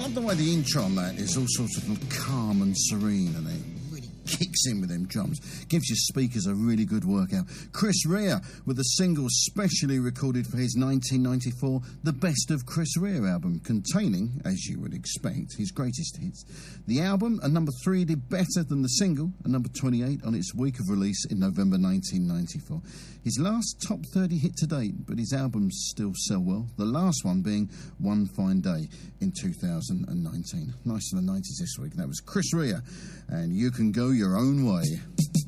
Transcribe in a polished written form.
love the way the intro on that is all sorts of calm and serene, and it really kicks in with them drums. Gives your speakers a really good workout. Chris Rea with a single specially recorded for his 1994 The Best of Chris Rea album, containing, as you would expect, his greatest hits. The album, at number 3, did better than the single, at number 28 on its week of release in November 1994. His last top 30 hit to date, but his albums still sell well, the last one being One Fine Day in 2019. Nice in the 90s this week. That was Chris Rea, and You Can Go Your Own Way.